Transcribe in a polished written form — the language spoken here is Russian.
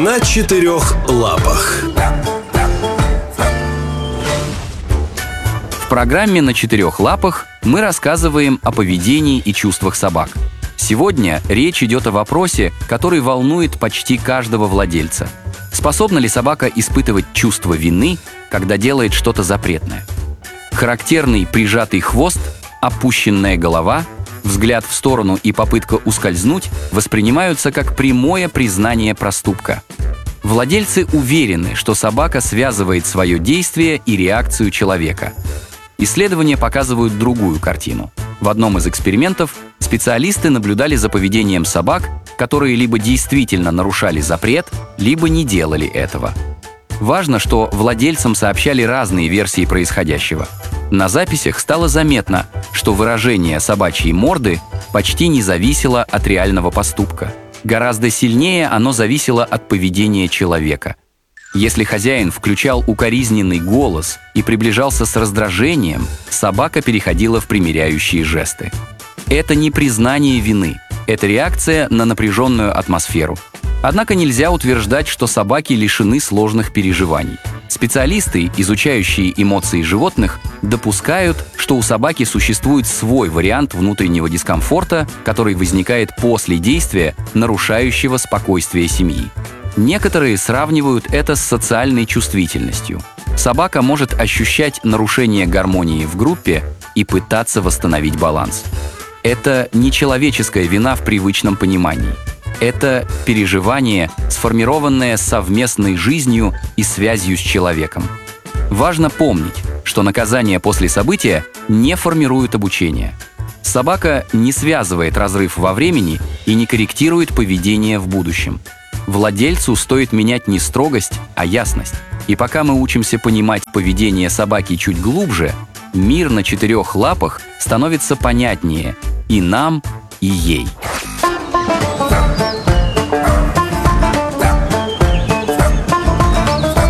На четырех лапах. В программе «На четырех лапах» мы рассказываем о поведении и чувствах собак. Сегодня речь идет о вопросе, который волнует почти каждого владельца. Способна ли собака испытывать чувство вины, когда делает что-то запретное? Характерный прижатый хвост, опущенная голова, взгляд в сторону и попытка ускользнуть воспринимаются как прямое признание проступка. Владельцы уверены, что собака связывает свое действие и реакцию человека. Исследования показывают другую картину. В одном из экспериментов специалисты наблюдали за поведением собак, которые либо действительно нарушали запрет, либо не делали этого. Важно, что владельцам сообщали разные версии происходящего. На записях стало заметно, что выражение собачьей морды почти не зависело от реального поступка. Гораздо сильнее оно зависело от поведения человека. Если хозяин включал укоризненный голос и приближался с раздражением, собака переходила в примиряющие жесты. Это не признание вины, это реакция на напряженную атмосферу. Однако нельзя утверждать, что собаки лишены сложных переживаний. Специалисты, изучающие эмоции животных, допускают, что у собаки существует свой вариант внутреннего дискомфорта, который возникает после действия, нарушающего спокойствие семьи. Некоторые сравнивают это с социальной чувствительностью. Собака может ощущать нарушение гармонии в группе и пытаться восстановить баланс. Это не человеческая вина в привычном понимании. Это переживание, сформированное совместной жизнью и связью с человеком. Важно помнить, что наказание после события не формирует обучение. Собака не связывает разрыв во времени и не корректирует поведение в будущем. Владельцу стоит менять не строгость, а ясность. И пока мы учимся понимать поведение собаки чуть глубже, мир на четырех лапах становится понятнее и нам, и ей.